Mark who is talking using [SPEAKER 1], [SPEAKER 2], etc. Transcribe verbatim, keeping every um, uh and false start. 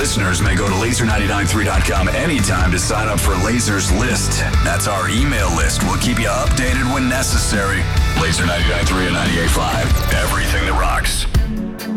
[SPEAKER 1] Listeners may go to laser nine nine three dot com anytime to sign up for Laser's List. That's our email list. We'll keep you updated when necessary. Laser ninety-nine point three and ninety-eight point five. Everything that rocks.